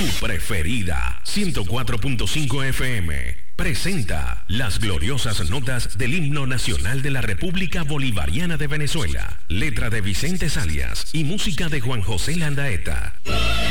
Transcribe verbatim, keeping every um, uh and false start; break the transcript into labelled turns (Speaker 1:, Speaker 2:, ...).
Speaker 1: Tu preferida, ciento cuatro punto cinco F M, presenta las gloriosas notas del himno nacional de la República Bolivariana de Venezuela, letra de Vicente Salias y música de Juan José Landaeta.